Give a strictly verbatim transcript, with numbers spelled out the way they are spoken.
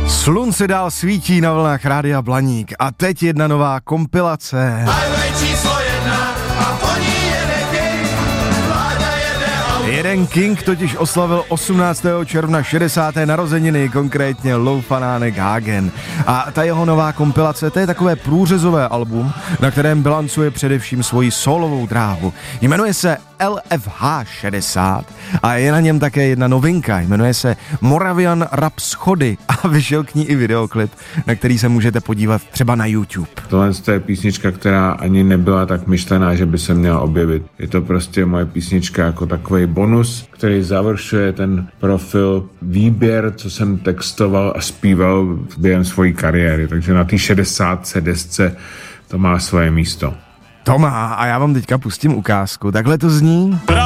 Slunce dál svítí na vlnách Rádia Blaník a teď jedna nová kompilace. Jeden King totiž oslavil osmnáctého června šedesáté narozeniny, konkrétně Lou Fanánek Hagen. A ta jeho nová kompilace, to je takové průřezové album, na kterém bilancuje především svoji solovou dráhu. Jmenuje se L F H šedesát a je na něm také jedna novinka, jmenuje se Moravian Rap Schody a vyšel k ní i videoklip, na který se můžete podívat třeba na YouTube. Tohle je písnička, která ani nebyla tak myšlená, že by se měla objevit. Je to prostě moje písnička jako takový bonus, který završuje ten profil, výběr, co jsem textoval a zpíval během svojí kariéry. Takže na té šedesátce desce to má svoje místo. To má a já vám teďka pustím ukázku. Takhle to zní.